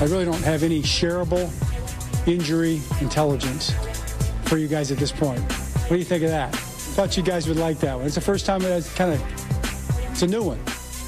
I really don't have any shareable injury intelligence for you guys at this point. What do you think of that? Thought you guys would like that one. It's the first time it's a new one.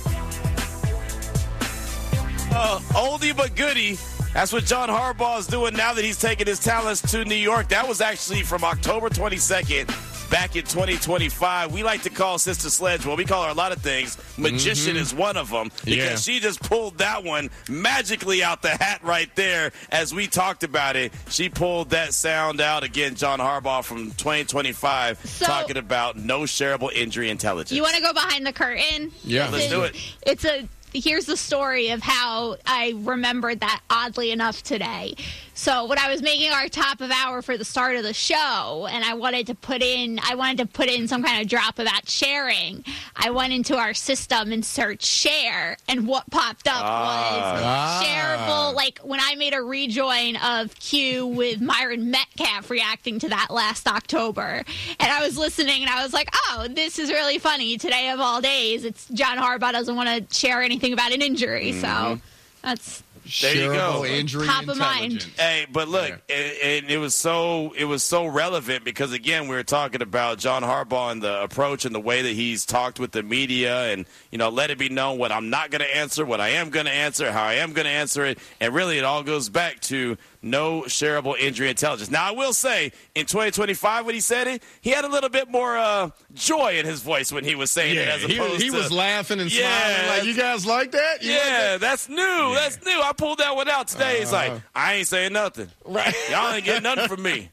Oldie but goodie. That's what John Harbaugh is doing now that he's taken his talents to New York. That was actually from October 22nd back in 2025. We like to call Sister Sledge, well, we call her a lot of things. Magician is one of them because she just pulled that one magically out the hat right there as we talked about it. She pulled that sound out. Again, John Harbaugh from 2025 talking about no shareable injury intelligence. You want to go behind the curtain? Yeah, let's do it. Here's the story of how I remembered that oddly enough today. So when I was making our top of hour for the start of the show, and I wanted to put in some kind of drop about sharing, I went into our system and searched share, and what popped up was shareable. Like when I made a rejoin of Q with Myron Metcalf reacting to that last October, and I was listening, and I was like, oh, this is really funny. Today of all days, it's John Harbaugh doesn't want to share anything about an injury, so that's. There you go. Injury top of intelligence. mind. Hey, but look, and it was so relevant because again we were talking about John Harbaugh and the approach and the way that he's talked with the media, and let it be known what I'm not going to answer, what I am going to answer, how I am going to answer it, and really it all goes back to no shareable injury intelligence. Now I will say in 2025 when he said it, he had a little bit more joy in his voice when he was saying it, as opposed he to was laughing and smiling like, you guys like that? That's new. Yeah. That's new. I pulled that one out today. It's like, I ain't saying nothing. Right. Y'all ain't getting nothing from me.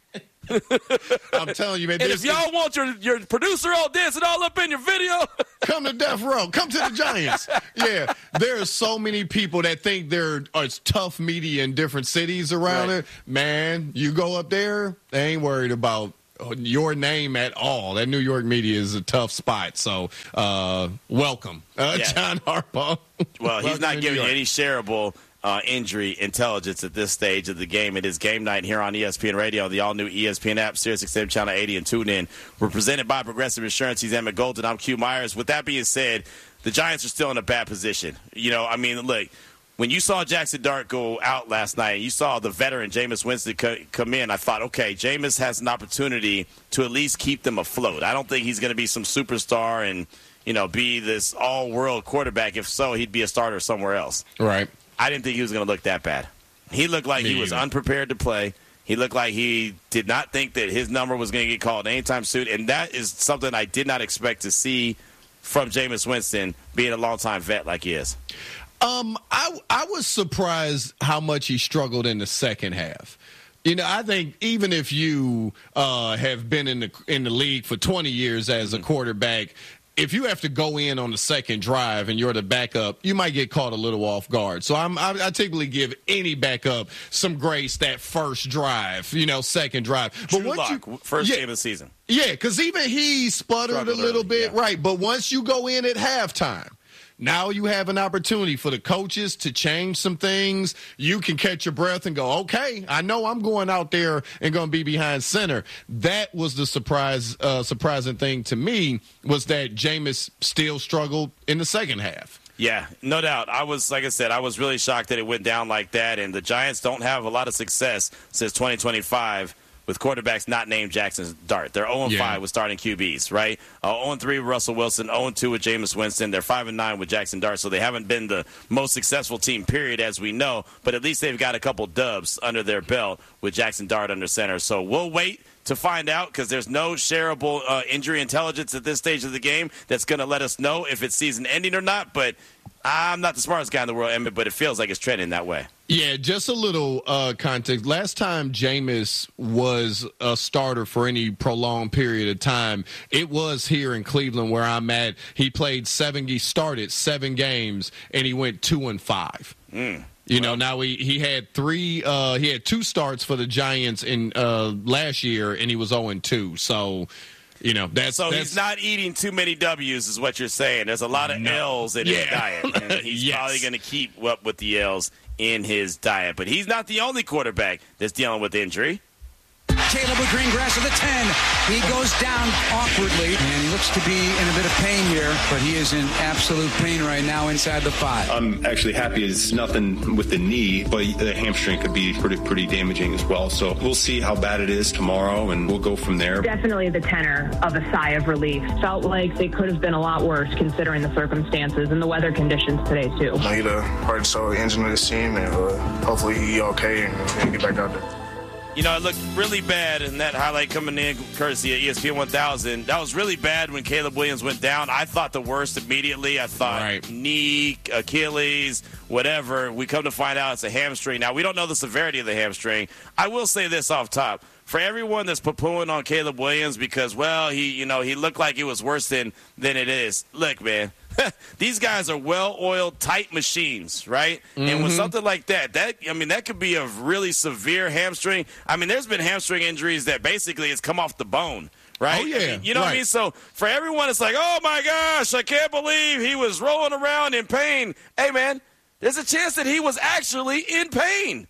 I'm telling you, man. And if y'all want your producer all dancing all up in your video, come to Death Row. Come to the Giants. Yeah, there are so many people that think it's tough media in different cities around it. Man, you go up there, they ain't worried about your name at all. That New York media is a tough spot. So, welcome, John Harbaugh. Well, he's not giving you any shareable injury intelligence at this stage of the game. It is game night here on ESPN Radio, the all-new ESPN app, SiriusXM Channel 80, and TuneIn. We're presented by Progressive Insurance. He's Emmett Golden. I'm Q Myers. With that being said, the Giants are still in a bad position. Look, when you saw Jackson Dart go out last night, you saw the veteran Jameis Winston come in, I thought, okay, Jameis has an opportunity to at least keep them afloat. I don't think he's going to be some superstar and, be this all-world quarterback. If so, he'd be a starter somewhere else. Right. I didn't think he was going to look that bad. He looked like he was unprepared to play. He looked like he did not think that his number was going to get called anytime soon, and that is something I did not expect to see from Jameis Winston, being a longtime vet like he is. I was surprised how much he struggled in the second half. I think even if you have been in the league for 20 years as a quarterback, if you have to go in on the second drive and you're the backup, you might get caught a little off guard. So I typically give any backup some grace that first drive, second drive. But first game of the season. Yeah, because even he sputtered a little bit, right? But once you go in at halftime, now you have an opportunity for the coaches to change some things. You can catch your breath and go, okay, I know I'm going out there and going to be behind center. That was the surprising thing to me, was that Jameis still struggled in the second half. Yeah, no doubt. I was really shocked that it went down like that, and the Giants don't have a lot of success since 2025. With quarterbacks not named Jackson Dart. They're 0-5 with starting QBs, right? 0-3 with Russell Wilson, 0-2 with Jameis Winston. They're 5-9 with Jackson Dart, so they haven't been the most successful team, period, as we know. But at least they've got a couple dubs under their belt with Jackson Dart under center. So we'll wait to find out, because there's no shareable injury intelligence at this stage of the game that's going to let us know if it's season ending or not. But I'm not the smartest guy in the world, Emmett, but it feels like it's trending that way. Yeah, just a little context. Last time Jameis was a starter for any prolonged period of time, it was here in Cleveland where I'm at. He started 7 games, and he went 2-5. Now he had 2 starts for the Giants in last year, and he was 0-2. So, he's not eating too many W's, is what you're saying. There's a lot of L's in his diet, and he's probably going to keep up with the L's in his diet. But he's not the only quarterback that's dealing with injury. Caleb with Greengrass at the 10. He goes down awkwardly, and he looks to be in a bit of pain here, but he is in absolute pain right now inside the 5. I'm actually happy it's nothing with the knee, but the hamstring could be pretty damaging as well. So we'll see how bad it is tomorrow, and we'll go from there. Definitely the tenor of a sigh of relief. Felt like they could have been a lot worse considering the circumstances and the weather conditions today, too. He's the heart and soul engine of this team, and hopefully he's okay and get back out there. You know, it looked really bad in that highlight coming in courtesy of ESPN 1000. That was really bad when Caleb Williams went down. I thought the worst immediately. I thought knee, Achilles, whatever. We come to find out it's a hamstring. Now, we don't know the severity of the hamstring. I will say this off top. For everyone that's poo-pooing on Caleb Williams because, well, he looked like it was worse than it is. Look, man. These guys are well-oiled, tight machines, right? Mm-hmm. And with something like that could be a really severe hamstring. I mean, there's been hamstring injuries that basically it's come off the bone, right? Oh, yeah. I mean, you know what I mean? So for everyone, it's like, oh, my gosh, I can't believe he was rolling around in pain. Hey, man, there's a chance that he was actually in pain.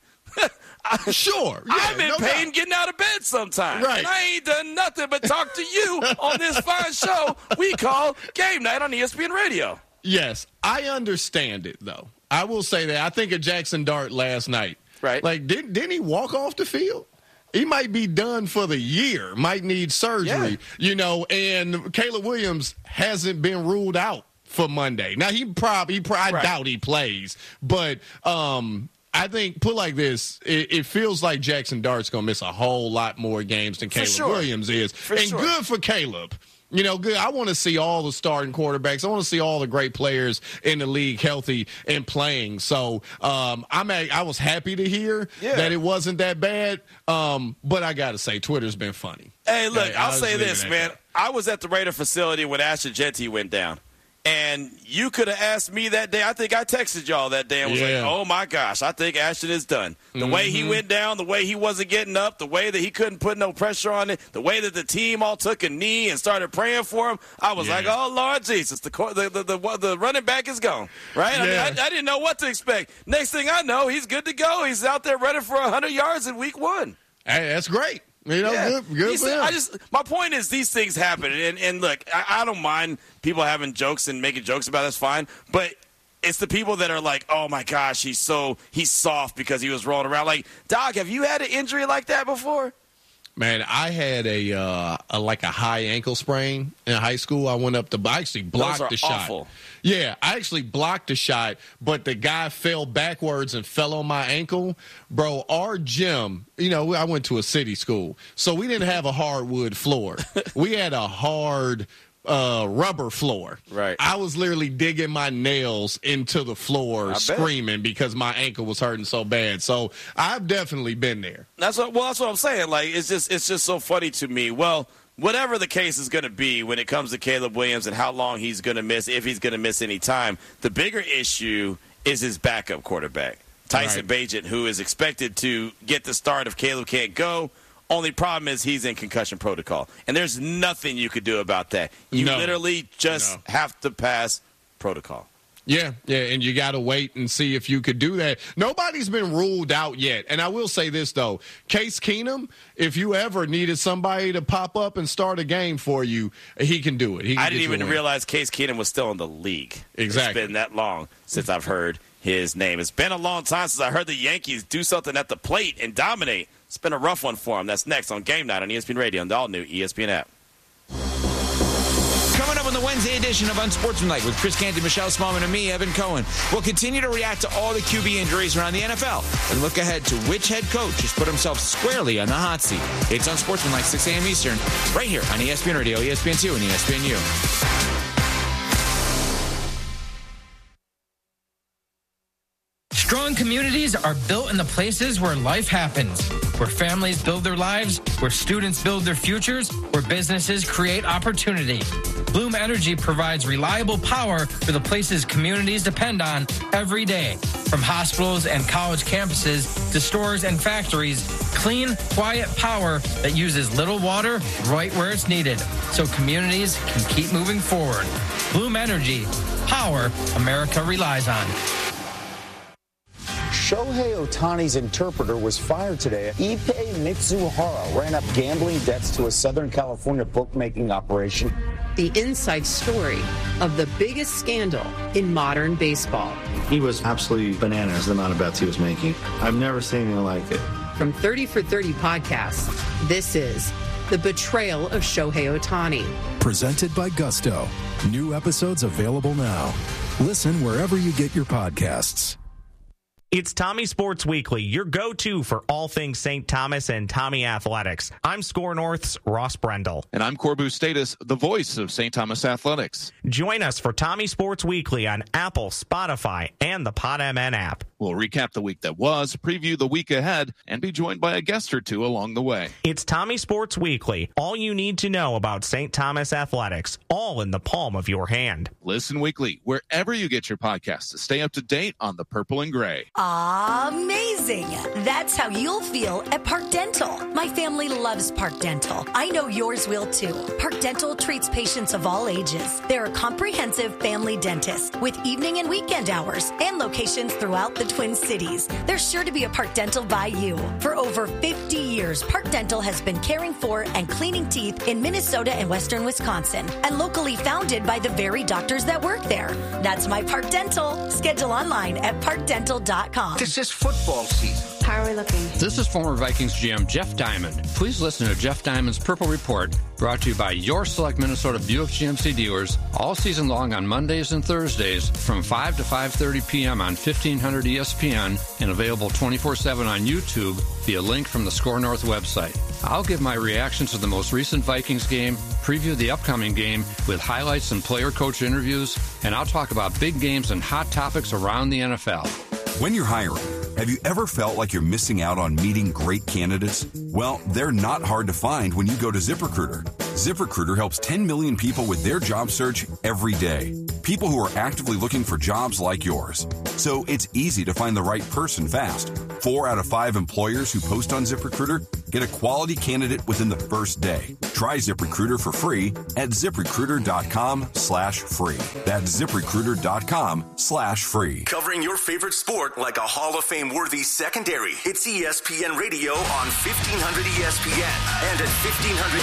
Sure. Yeah, I'm in pain getting out of bed sometimes. Right. And I ain't done nothing but talk to you on this fine show we call Game Night on ESPN Radio. Yes, I understand it, though. I will say that. I think of Jackson Dart last night. Right. Like, didn't he walk off the field? He might be done for the year, might need surgery, and Caleb Williams hasn't been ruled out for Monday. Now, I doubt he plays, but I think, put like this, it feels like Jackson Dart's going to miss a whole lot more games than Caleb Williams is. Good for Caleb. Good. I want to see all the starting quarterbacks. I want to see all the great players in the league healthy and playing. So I was happy to hear that it wasn't that bad. But I got to say, Twitter's been funny. Hey, look, I'll say this, man. I was at the Raider facility when Ashton Jeanty went down. And you could have asked me that day. I think I texted y'all that day and was like, oh, my gosh, I think Ashton is done. The way he went down, the way he wasn't getting up, the way that he couldn't put no pressure on it, the way that the team all took a knee and started praying for him, I was like, oh, Lord Jesus, the running back is gone, right? I mean, I didn't know what to expect. Next thing I know, he's good to go. He's out there running for 100 yards in week 1. Hey, that's great. Good for him. My point is these things happen. And look, I don't mind people having jokes and making jokes about it. That's fine. But it's the people that are like, oh, my gosh, he's soft because he was rolling around. Like, Doc, have you had an injury like that before? Man, I had a high ankle sprain in high school. I went up I actually blocked the shot. Awful. Yeah, I actually blocked the shot, but the guy fell backwards and fell on my ankle. Bro, our gym, I went to a city school, so we didn't have a hardwood floor. We had a hard rubber floor. Right. I was literally digging my nails into the floor screaming because my ankle was hurting so bad. So I've definitely been there. That's what I'm saying. Like, it's just so funny to me. Well, whatever the case is going to be when it comes to Caleb Williams and how long he's going to miss, if he's going to miss any time, the bigger issue is his backup quarterback, Tyson Bagent, who is expected to get the start if Caleb can't go. Only problem is he's in concussion protocol, and there's nothing you could do about that. You literally just have to pass protocol. Yeah, and you got to wait and see if you could do that. Nobody's been ruled out yet. And I will say this, though. Case Keenum, if you ever needed somebody to pop up and start a game for you, he can do it. I didn't even realize Case Keenum was still in the league. Exactly. It's been that long since I've heard his name. It's been a long time since I heard the Yankees do something at the plate and dominate. It's been a rough one for him. That's next on Game Night on ESPN Radio and the all-new ESPN app. Coming up on the Wednesday edition of Unsportsmanlike with Chris Canty, Michelle Smallman, and me, Evan Cohen, we'll continue to react to all the QB injuries around the NFL and look ahead to which head coach has put himself squarely on the hot seat. It's Unsportsmanlike, 6 a.m. Eastern, right here on ESPN Radio, ESPN2, and ESPNU. Strong communities are built in the places where life happens, where families build their lives, where students build their futures, where businesses create opportunity. Bloom Energy provides reliable power for the places communities depend on every day. From hospitals and college campuses to stores and factories, clean, quiet power that uses little water right where it's needed, so communities can keep moving forward. Bloom Energy, power America relies on. Shohei Ohtani's interpreter was fired today. Ippei Mitsuhara ran up gambling debts to a Southern California bookmaking operation. The inside story of the biggest scandal in modern baseball. He was absolutely bananas, the amount of bets he was making. I've never seen anything like it. From 30 for 30 podcasts, this is The Betrayal of Shohei Ohtani. Presented by Gusto. New episodes available now. Listen wherever you get your podcasts. It's Tommy Sports Weekly, your go-to for all things St. Thomas and Tommy Athletics. I'm Score North's Ross Brendel. And I'm Corbu Status, the voice of St. Thomas Athletics. Join us for Tommy Sports Weekly on Apple, Spotify, and the PodMN app. We'll recap the week that was, preview the week ahead, and be joined by a guest or two along the way. It's Tommy Sports Weekly, all you need to know about St. Thomas Athletics, all in the palm of your hand. Listen weekly, wherever you get your podcasts, to stay up to date on the purple and gray. Amazing! That's how you'll feel at Park Dental. My family loves Park Dental. I know yours will too. Park Dental treats patients of all ages. They're a comprehensive family dentist with evening and weekend hours and locations throughout the Twin Cities. There's sure to be a Park Dental by you. For over 50 years, Park Dental has been caring for and cleaning teeth in Minnesota and western Wisconsin, and locally founded by the very doctors that work there. That's my Park Dental. Schedule online at parkdental.com. This is football season. How are we looking? This is former Vikings GM Jeff Diamond. Please listen to Jeff Diamond's Purple Report, brought to you by your select Minnesota Buick GMC dealers, all season long on Mondays and Thursdays from 5 to 5:30 p.m. on 1500 ESPN and available 24/7 on YouTube via link from the Score North website. I'll give my reactions to the most recent Vikings game, preview the upcoming game with highlights and player-coach interviews, and I'll talk about big games and hot topics around the NFL. When you're hiring, have you ever felt like you're missing out on meeting great candidates? Well, they're not hard to find when you go to ZipRecruiter. ZipRecruiter helps 10 million people with their job search every day. People who are actively looking for jobs like yours. So it's easy to find the right person fast. 4 out of 5 employers who post on ZipRecruiter get a quality candidate within the first day. Try ZipRecruiter for free at ZipRecruiter.com/free. That's ZipRecruiter.com/free. Covering your favorite sport like a Hall of Fame worthy secondary. It's ESPN Radio on 1500 ESPN and at 1500